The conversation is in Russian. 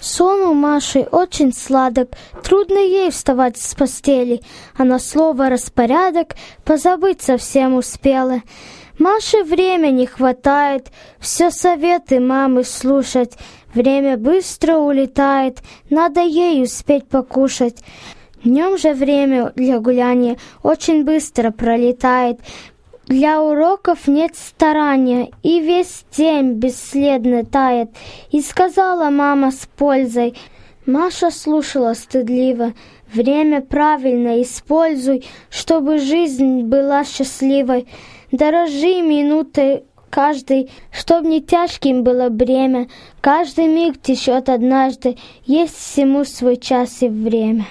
Сон у Маши очень сладок, трудно ей вставать с постели, а на слово «распорядок» позабыть совсем успела. Маше времени хватает, все советы мамы слушать, время быстро улетает, надо ей успеть покушать. Днем же время для гуляния очень быстро пролетает, для уроков нет старания, и весь день бесследно тает. И сказала мама с пользой. Маша слушала стыдливо. Время правильно используй, чтобы жизнь была счастливой. Дорожи минутой каждой, чтоб не тяжким было бремя. Каждый миг течет однажды, есть всему свой час и время.